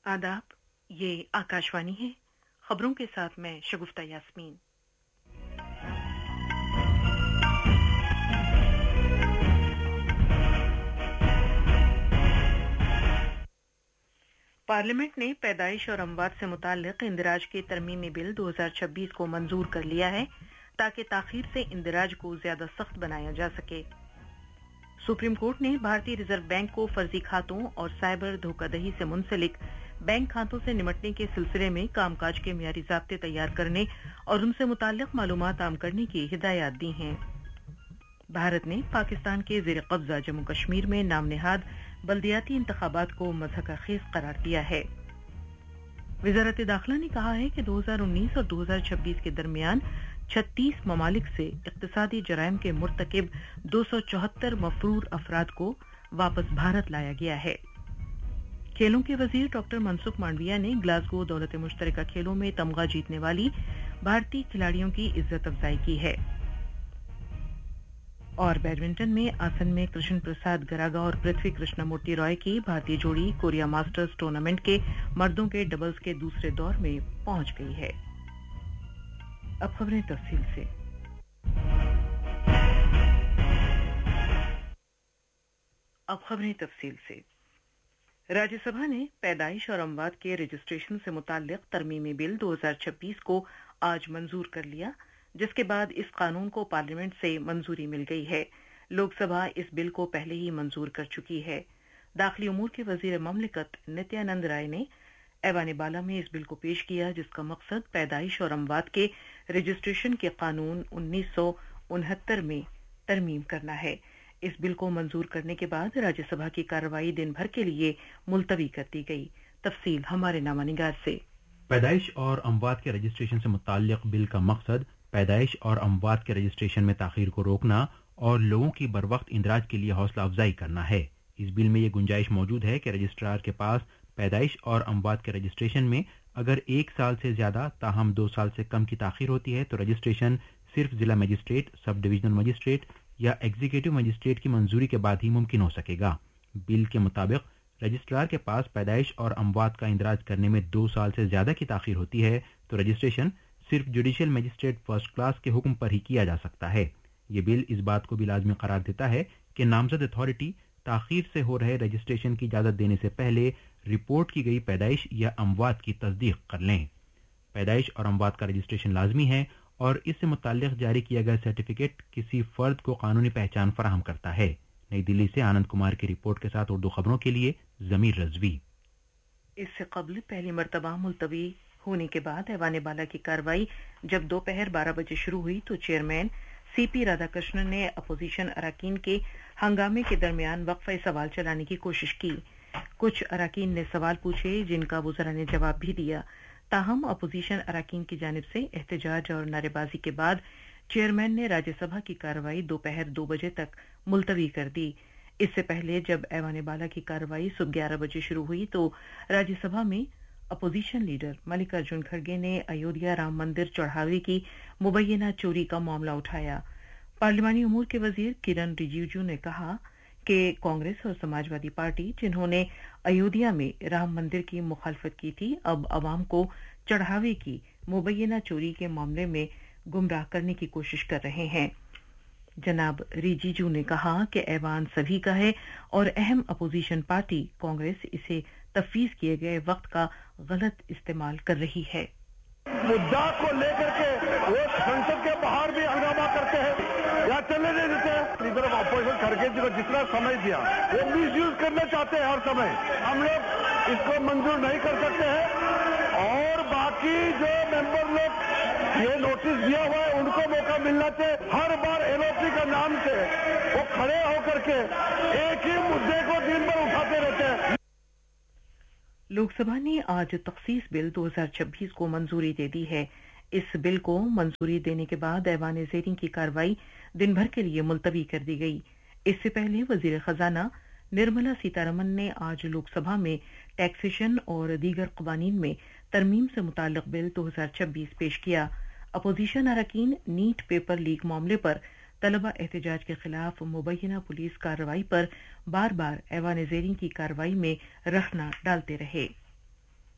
आदाब, ये आकाशवाणी है। खबरों के साथ मैं शगुफ्ता यास्मीन। पार्लियामेंट ने पैदाइश और अमवात से मुताल्लिक इंदिराज के तरमीमी बिल 2026 को मंजूर कर लिया है ताकि ताखीर से इंदिराज को ज्यादा सख्त बनाया जा सके। सुप्रीम कोर्ट ने भारतीय रिजर्व बैंक को फर्जी खातों और साइबर धोखाधड़ी से मुंसलिक बैंक खातों से निपटने के सिलसिले में कामकाज के मियारी ज़ाब्ते तैयार करने और उनसे मुताल्लिक मालूमात आम करने की हिदायत दी हैं। भारत ने पाकिस्तान के ज़ेर कब्जा जम्मू कश्मीर में नाम नेहाद बल्दियाती इंतखाबात को मज़हक़-खेज़ करार दिया है। वज़ारत दाखिला ने कहा है कि 2019 और 2026 के दरमियान 36 ममालिक से इक़्तिसादी जराइम के मुर्तकिब 274 मफरूर अफराद को वापस भारत लाया गया है। खेलों के वजीर डॉक्टर मनसुख मांडविया ने ग्लासगो दौलत मुश्तरका खेलों में तमगा जीतने वाली भारतीय खिलाड़ियों की इज्जत अफजाई की है। और बैडमिंटन में आसन में कृष्ण प्रसाद गरागा और पृथ्वी कृष्णमूर्ति रॉय की भारतीय जोड़ी कोरिया मास्टर्स टूर्नामेंट के मर्दों के डबल्स के दूसरे दौर में पहुंच गई है। अब खबरें तफसील से। राज्यसभा ने पैदाइश और अमवात के रजिस्ट्रेशन से मुताल्लिक तरमीमी बिल 2026 को आज मंजूर कर लिया, जिसके बाद इस कानून को पार्लियामेंट से मंजूरी मिल गई है। लोकसभा इस बिल को पहले ही मंजूर कर चुकी है। दाखिली उमूर के वजीर ममलिकत नित्यानंद राय ने ऐवान बाला में इस बिल को पेश किया, जिसका मकसद पैदाइश और अमवात के रजिस्ट्रेशन के कानून 1969 में तरमीम करना है। इस बिल को मंजूर करने के बाद राज्यसभा की कार्रवाई दिन भर के लिए मुलतवी कर दी गई। तफसील हमारे नामानिगार से। पैदाइश और अमवात के रजिस्ट्रेशन से मुताल्लिक बिल का मकसद पैदाइश और अमवात के रजिस्ट्रेशन में ताखीर को रोकना और लोगों की बरवक्त इंदराज के लिए हौसला अफजाई करना है। इस बिल में ये गुंजाइश मौजूद है कि रजिस्ट्रार के पास पैदाइश और अमवात के रजिस्ट्रेशन में अगर 1 साल से ज्यादा ताहम 2 साल से कम की ताखीर होती है तो रजिस्ट्रेशन सिर्फ जिला मजिस्ट्रेट, सब डिविजनल मजिस्ट्रेट या एग्जीक्यूटिव मजिस्ट्रेट की मंजूरी के बाद ही मुमकिन हो सकेगा। बिल के मुताबिक रजिस्ट्रार के पास पैदाइश और अमवात का इंदराज करने में 2 साल से ज्यादा की ताखीर होती है तो रजिस्ट्रेशन सिर्फ जुडिशियल मजिस्ट्रेट फर्स्ट क्लास के हुक्म पर ही किया जा सकता है। ये बिल इस बात को भी लाजमी करार देता है कि नामजद अथॉरिटी ताखीर से हो रहे रजिस्ट्रेशन की इजाजत देने से पहले रिपोर्ट की गई पैदाइश या अमवात की तस्दीक कर लें। पैदाइश और अमवात का रजिस्ट्रेशन लाजमी है और इससे मुताल्लिक जारी किया गया सर्टिफिकेट किसी फर्द को कानूनी पहचान फराहम करता है। नई दिल्ली से आनंद कुमार की रिपोर्ट के साथ उर्दू खबरों के लिए जमीर रजवी। इससे कबल पहली मर्तबा मुलतवी होने के बाद ऐवान बाला की कार्रवाई जब दोपहर 12 बजे शुरू हुई तो चेयरमैन सीपी राधाकृष्णन ने अपोजिशन अराकीन के हंगामे के दरमियान वक्फे सवाल चलाने की कोशिश की। कुछ अराकीन ने सवाल पूछे जिनका वज़रा ने जवाब भी दिया। ताहम अपोजिशन अराकीन की जानिब से एहतजाज और नारेबाजी के बाद चेयरमैन ने राज्यसभा की कार्रवाई दोपहर 2 बजे तक मुलतवी कर दी। इससे पहले जब ऐवान बाला की कार्रवाई सुबह 11 बजे शुरू हुई तो राज्यसभा में अपोजिशन लीडर मल्लिकार्जुन खड़गे ने अयोध्या राम मंदिर चढ़ावे की मुबैना चोरी का मामला उठाया। पार्लिमानी उमूर के वजीर किरण रिजिजू ने कहा कि कांग्रेस और समाजवादी पार्टी जिन्होंने अयोध्या में राम मंदिर की मुखालफत की थी, अब अवाम को चढ़ावे की मुबैना चोरी के मामले में गुमराह करने की कोशिश कर रहे हैं। जनाब रिजिजू ने कहा कि ऐवान सभी का है और अहम अपोजिशन पार्टी कांग्रेस इसे तफवीज किए गए वक्त का गलत इस्तेमाल कर रही है। मुद्दा को लेकर के वो संसद के बाहर भी हंगामा करते हैं या चलने नहीं देते हैं। लीडर ऑफ अपोजिशन खड़गे जी को जितना समय दिया वो मिसयूज करना चाहते हैं हर समय। हम लोग इसको मंजूर नहीं कर सकते हैं और बाकी जो मेंबर लोग ये नोटिस दिया हुआ है उनको मौका मिलना चाहिए। हर बार एलओपी का नाम से वो खड़े होकर के एक ही मुद्दे को दिन भर उठाते रहते हैं। लोकसभा ने आज तखसीस बिल 2026 को मंजूरी दे दी है। इस बिल को मंजूरी देने के बाद ऐवान ज़ेरीन की कार्रवाई दिन भर के लिए मुलतवी कर दी गई। इससे पहले वजीर खजाना निर्मला सीतारमन ने आज लोकसभा में टैक्सेशन और दीगर कवानीन में तरमीम से मुताल्लिक बिल 2026 पेश किया। अपोजिशन अरकान नीट पेपर लीक मामले पर तलबा एहतजाज के खिलाफ मुबैना पुलिस कार्रवाई पर बार बार ऐवान ज़ेरीन की कार्रवाई में रखना डालते रहे।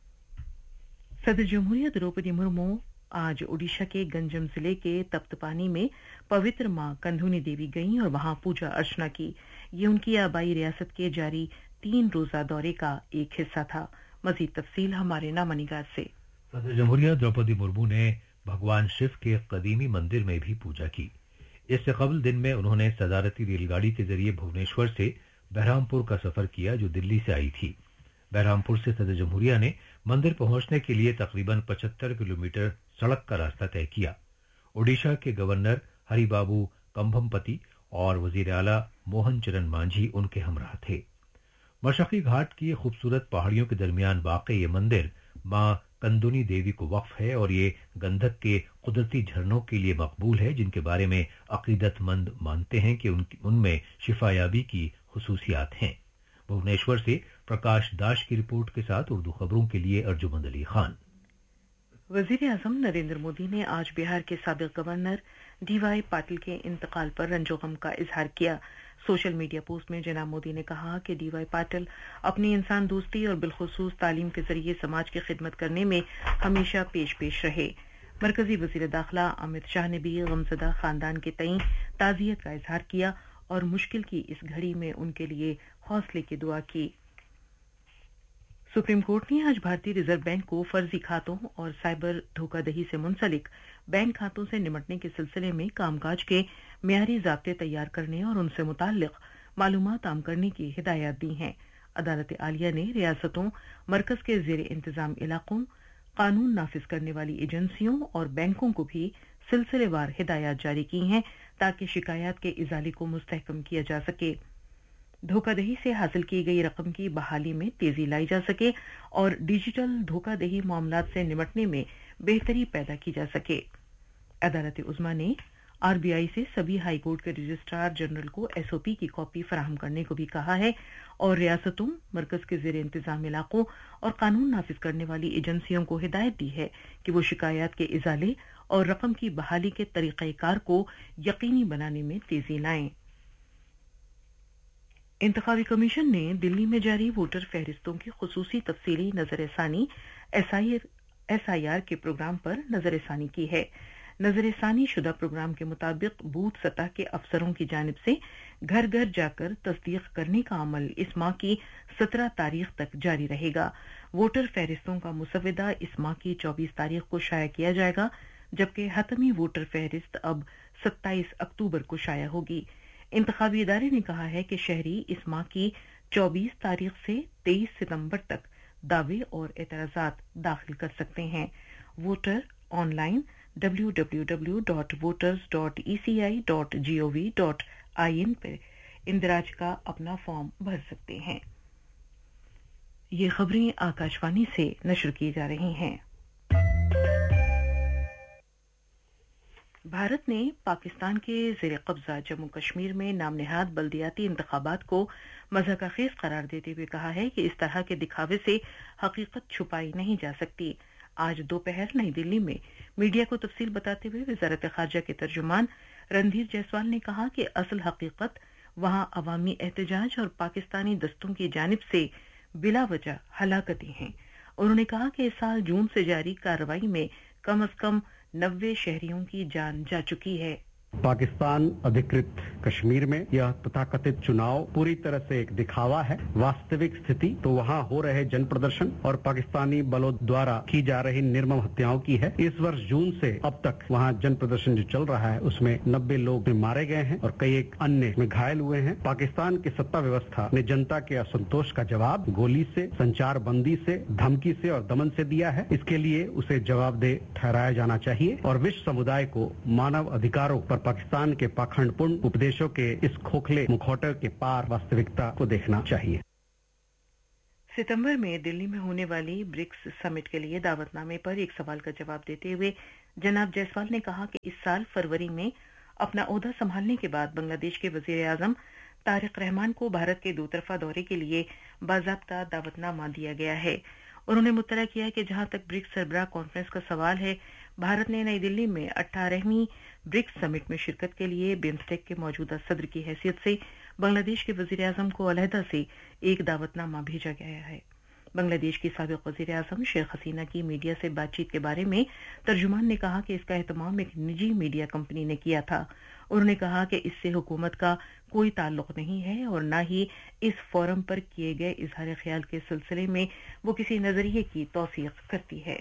सदर जमहूरिया द्रौपदी मुर्मू आज ओडिशा के गंजम जिले के तप्तपानी में पवित्र मां कंधुनी देवी गईं और वहां पूजा अर्चना की। ये उनकी आबाई रियासत के जारी 3 रोजा दौरे का एक हिस्सा था। मजीद तफसील हमारे नामनिगार से। सदर जमहूरिया द्रौपदी मुर्मू ने भगवान शिव के कदीमी मंदिर में भी पूजा की। इससे कबल दिन में उन्होंने सदारती रेलगाड़ी के जरिए भुवनेश्वर से बहरामपुर का सफर किया जो दिल्ली से आई थी। बहरामपुर से सदर जमहूरिया ने मंदिर पहुंचने के लिए तकरीबन 75 किलोमीटर सड़क का रास्ता तय किया। ओडिशा के गवर्नर हरिबाबू कंभमपति और वजीर आला मोहन चरण मांझी उनके हमराह थे। मशरकी घाट की खूबसूरत पहाड़ियों के दरमियान वाक़ई ये मंदिर मां कंदुनी देवी को वक्फ है और ये गंधक के कुदरती झरनों के लिए मकबूल है, जिनके बारे में अकीदतमंद मानते हैं कि उनमें शिफायाबी की खुसूसियात हैं। भुवनेश्वर से प्रकाश दाश की रिपोर्ट के साथ उर्दू खबरों के लिए अर्जुमंद अली खान। वजीर आजम नरेंद्र मोदी ने आज बिहार के साबिक गवर्नर डीवाई पाटिल के इंतकाल पर रंजो गम का इजहार किया। सोशल मीडिया पोस्ट में जनाब मोदी ने कहा कि डीवाई पाटिल अपनी इंसान दोस्ती और बिलखुसूस तालीम के जरिए समाज की खिदमत करने में हमेशा पेश रहे। मरकजी वजीर दाखिला अमित शाह ने भी गमजदा खानदान के तईं ताजियत का इजहार किया और मुश्किल की इस घड़ी में उनके लिए हौसले की दुआ की। सुप्रीम कोर्ट ने आज भारतीय रिजर्व बैंक को फर्जी खातों और साइबर धोखाधड़ी से मुंसलिक बैंक खातों से निपटने के सिलसिले में कामकाज के मियारी ज़ाब्ते तैयार करने और उनसे मुताल्लिक मालूमात आम करने की हिदायत दी हैं। अदालत आलिया ने रियासतों, मरकज के ज़ेर इंतजाम इलाकों, कानून नाफिज करने वाली एजेंसियों और बैंकों को भी सिलसिलेवार हिदायत जारी की हैं ताकि शिकायत के इजाले को मुस्तहकम किया जा सके, धोखाधड़ी से हासिल की गई रकम की बहाली में तेजी लाई जा सके और डिजिटल धोखाधड़ी मामलात से निपटने में बेहतरी पैदा की जा सके। अदालत उज़्मा ने आरबीआई से सभी हाई कोर्ट के रजिस्ट्रार जनरल को एसओपी की कॉपी फराहम करने को भी कहा है और रियासतों, मरकज के ज़ेर इंतजाम इलाकों और कानून नाफिज करने वाली एजेंसियों को हिदायत दी है कि वो शिकायत के इजाले और रकम की बहाली के तरीक़ेकार को यकीनी बनाने में तेजी लाएं। इंतखाबी कमीशन ने दिल्ली में जारी वोटर फहरिस्तों की खुसूसी तफसीली नजरसानी एसआईआर के प्रोग्राम पर नजरसानी की है। नजरसानी शुदा प्रोग्राम के मुताबिक बूथ सतह के अफसरों की जानिब से घर घर जाकर तस्दीक करने का अमल इस माह की 17 तारीख तक जारी रहेगा। वोटर फहरिस्तों का मुसविदा इस माह की 24 तारीख को शाया किया जाएगा, जबकि हतमी वोटर फहरिस्त अब 27 अक्टूबर को शाया होगी। इंतखाबी इदारे ने कहा है कि शहरी इस माह की 24 तारीख से 23 सितंबर तक दावे और एतराज़ात दाखिल कर सकते हैं। वोटर ऑनलाइन www.voters.eci.gov.in पर इंदराज का अपना फॉर्म भर सकते हैं। ये खबरें आकाशवाणी से नशर की जा रही हैं। भारत ने पाकिस्तान के ज़ेर कब्जा जम्मू कश्मीर में नाम नेहाद बल्दियाती इंतखाबात को मज़ाक़खेज़ करार देते हुए कहा है कि इस तरह के दिखावे से हकीकत छुपाई नहीं जा सकती। आज दोपहर नई दिल्ली में मीडिया को तफसील बताते हुए वज़ारत ख़ारजा के तर्जुमान रणधीर जायसवाल ने कहा कि असल हकीकत वहां अवामी एहतजाज और पाकिस्तानी दस्तों की जानिब से बिला वजह हलाकतें हैं। उन्होंने कहा कि इस साल जून से जारी कार्रवाई में कम अज कम 90 शहरियों की जान जा चुकी है। पाकिस्तान अधिकृत कश्मीर में यह तथाकथित चुनाव पूरी तरह से एक दिखावा है। वास्तविक स्थिति तो वहाँ हो रहे जन प्रदर्शन और पाकिस्तानी बलों द्वारा की जा रही निर्मम हत्याओं की है। इस वर्ष जून से अब तक वहाँ जन प्रदर्शन जो चल रहा है उसमें 90 लोग मारे गए हैं और कई एक अन्य में घायल हुए हैं। पाकिस्तान की सत्ता व्यवस्था ने जनता के असंतोष का जवाब गोली से, संचार बंदी से, धमकी से और दमन से दिया है। इसके लिए उसे जवाबदेह ठहराया जाना चाहिए और विश्व समुदाय को मानव अधिकारों पर पाकिस्तान के पाखंडपूर्ण उपदेशों के इस खोखले मुखौटे के पार वास्तविकता को देखना चाहिए। सितंबर में दिल्ली में होने वाली ब्रिक्स समिट के लिए दावतनामे पर एक सवाल का जवाब देते हुए जनाब जायसवाल ने कहा कि इस साल फरवरी में अपना ओहदा संभालने के बाद बांग्लादेश के वजीर आजम तारिक रहमान को भारत के दो तरफा दौरे के लिए बाज़ाब्ता दावतनामा दिया गया है। उन्होंने मुत्तला किया कि जहां तक ब्रिक्स सरबराह कॉन्फ्रेंस का सवाल है, भारत ने नई दिल्ली में 18वीं ब्रिक्स समिट में शिरकत के लिए बिम्स्टेक के मौजूदा सदर की हैसियत से बांग्लादेश के वजीर आजम को अलहदा से एक दावतनामा भेजा गया है। बांग्लादेश की साबिक वजीर आजम शेख हसीना की मीडिया से बातचीत के बारे में तर्जुमान ने कहा कि इसका एहतमाम एक निजी मीडिया कंपनी ने किया था। उन्होंने कहा कि इससे हुकूमत का कोई ताल्लुक नहीं है और न ही इस फोरम पर किए गए इजहार ख्याल के सिलसिले में वो किसी नजरिए की तौसीक करती है।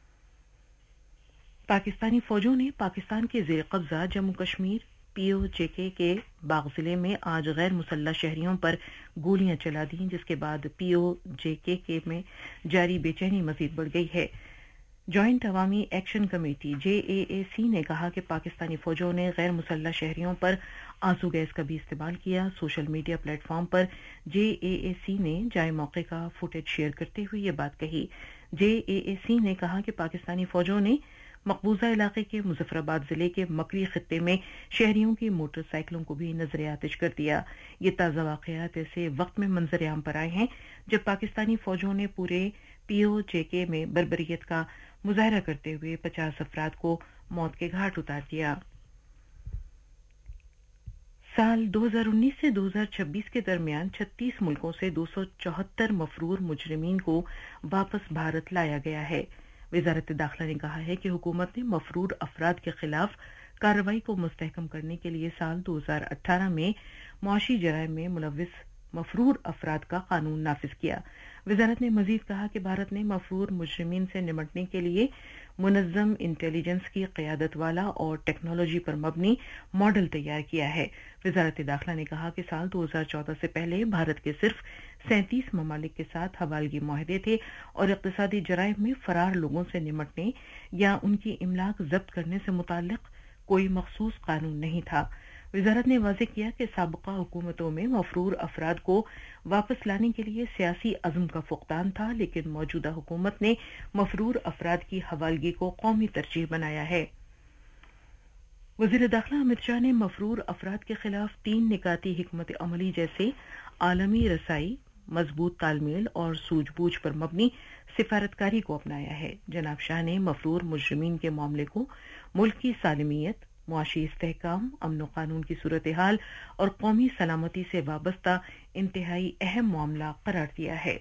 पाकिस्तानी फौजों ने पाकिस्तान के ज़ेर कब्जा जम्मू कश्मीर POJK के बाग जिले में आज गैर मुसल्लह शहरियों पर गोलियां चला दी, जिसके बाद POJK में जारी बेचैनी मजीद बढ़ गई है। जॉइंट अवामी एक्शन कमेटी JAAC ने कहा कि पाकिस्तानी फौजों ने गैर मुसल्लह शहरियों पर आंसू गैस का भी इस्तेमाल किया। सोशल मीडिया प्लेटफॉर्म पर JAAC ने जाए मौके का फुटेज शेयर करते हुए ये बात कही। JAAC ने कहा कि पाकिस्तानी फौजों ने मकबूजा इलाके के मुजफ्फराबाद जिले के मकरी खित्ते में शहरियों की मोटरसाइकिलों को भी नजर आतिश कर दिया। ये ताज़ा वाक़यात ऐसे वक्त में मंजर आम पर आए हैं जब पाकिस्तानी फौजों ने पूरे POJK में बर्बरियत का मुजाहरा करते हुए 50 अफराद को मौत के घाट उतार दिया। साल 2019 से 2026 के दरमियान 36 मुल्कों से 274 मफरूर मुजरिमीन को वापस भारत लाया गया है। वजारत दाखिला ने कहा है कि हुकूमत ने मफरूर अफराद के खिलाफ कार्रवाई को मुस्तहकम करने के लिए साल 2018 में मुआशी जराइम में मुलव्विस मफरूर अफराद का कानून नाफिज किया। वजारत ने मजीद कहा कि भारत ने मफरूर मुजरिमीन से निपटने के लिए मुनज़्ज़म इंटेलिजेंस की क़यादत वाला और टेक्नोलॉजी पर मबनी मॉडल तैयार किया है। वजारत दाखिला ने कहा कि साल 2014 से पहले भारत के सिर्फ 37 ममालिक के साथ हवालगी मुआहदे थे और इक़्तिसादी जराइम में फरार लोगों से निपटने या उनकी इमलाक जब्त करने से मुताल्लिक कोई मखसूस कानून नहीं था। वजारत ने वाज़ेह किया कि साबिक़ा हुकूमतों में मफरूर अफराद को वापस लाने के लिए सियासी अज़्म का फुक़दान था, लेकिन मौजूदा हुकूमत ने मफरूर अफराद की हवालगी को कौमी तरजीह बनाया है। वज़ीर दाखिला अमित शाह ने मफरूर अफराद के खिलाफ 3 निकाती हिकमत अमली जैसे आलमी रसाई, मजबूत तालमेल और सूझबूझ पर मबनी सिफारतकारी को अपनाया है। जनाब शाह ने मफरूर मुजरिमीन के मामले को मुल्क की सालमियत, मुआशी इस्तेहकाम, अमन कानून की सूरत हाल और कौमी सलामती से वाबस्ता इंतहाई अहम मामला करार दिया है।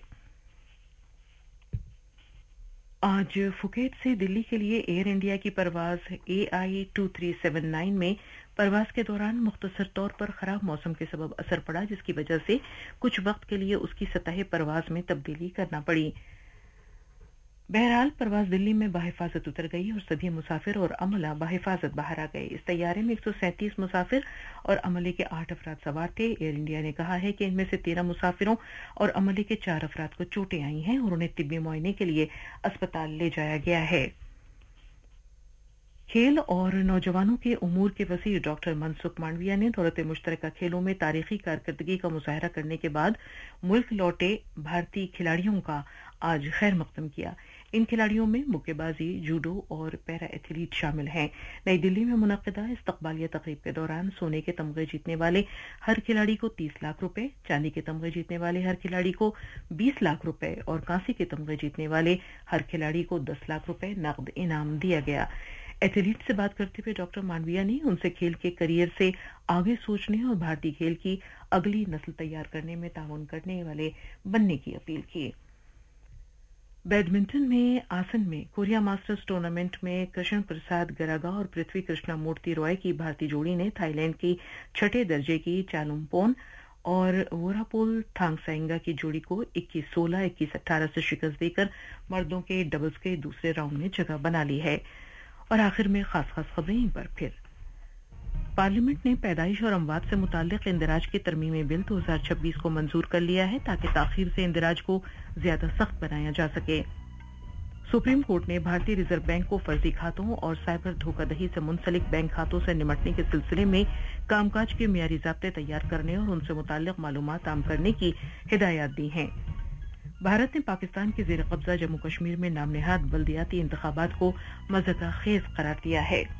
आज फुकेत से दिल्ली के लिए एयर इंडिया की परवाज AI 2379 में परवाज के दौरान मुख्तसर तौर पर खराब मौसम के सबब असर पड़ा, जिसकी वजह से कुछ वक्त के लिए उसकी सतह परवाज में तब्दीली करना पड़ी। बहरहाल परवाज दिल्ली में बाहिफाजत उतर गई और सभी मुसाफिर और अमला बाहिफाजत बाहर आ गए। इस तैयारे में 137 मुसाफिर और अमले के 8 अफराद सवार थे। एयर इंडिया ने कहा है कि इनमें से 13 मुसाफिरों और अमले के 4 अफराद को चोटें आई हैं और उन्हें तिब्बी मुआयने के लिए अस्पताल ले जाया गया है। खेल और नौजवानों के उमूर के वज़ीर डॉक्टर मनसुख मांडविया ने दौलत मुश्तरका खेलों में तारीखी कारकर्दगी का मुजाहरा करने के बाद मुल्क लौटे भारतीय खिलाड़ियों का आज खैर मकदम किया। इन खिलाड़ियों में मुक्केबाजी, जूडो और पैरा एथलीट शामिल हैं। नई दिल्ली में मुनक्किदा इस्तकबालिया तकरीब के दौरान सोने के तमगे जीतने वाले हर खिलाड़ी को 30 लाख रुपए, चांदी के तमगे जीतने वाले हर खिलाड़ी को 20 लाख रुपए और कांसी के तमगे जीतने वाले हर खिलाड़ी को 10 लाख रुपए नकद इनाम दिया गया। एथलीट से बात करते हुए डॉक्टर मांडविया ने उनसे खेल के करियर से आगे सोचने और भारतीय खेल की अगली नस्ल तैयार करने में ताउन करने वाले बनने की अपील की। बैडमिंटन में आसन में कोरिया मास्टर्स टूर्नामेंट में कृष्ण प्रसाद गरागा और पृथ्वी कृष्णा मूर्ति रॉय की भारतीय जोड़ी ने थाईलैंड की 6ठे दर्जे की चालुम्पोन और वोरापोल थांगसाइंगा की जोड़ी को 21-16, 21-18 से शिकस्त देकर मर्दों के डबल्स के दूसरे राउंड में जगह बना ली है। और आखिर में खास खबरें एक बार फिर। पार्लियामेंट ने पैदाइश और अमवात से मुताल्लिक इंदराज के तरमीमी बिल 2026 को मंजूर कर लिया है ताकि ताखीर से इंदराज को ज्यादा सख्त बनाया जा सके। सुप्रीम कोर्ट ने भारतीय रिजर्व बैंक को फर्जी खातों और साइबर धोखाधड़ी से मुंसलिक बैंक खातों से निपटने के सिलसिले में कामकाज के मियारी ज़ाब्ते तैयार करने और उनसे मुताल्लिक मालूमात आम करने की हिदायत दी हैं। भारत ने पाकिस्तान के ज़ेर कब्जा जम्मू कश्मीर में नाम नेहाद बल्दियाती इंतखाबात को मज़ाक़ खेज़ करार दिया है।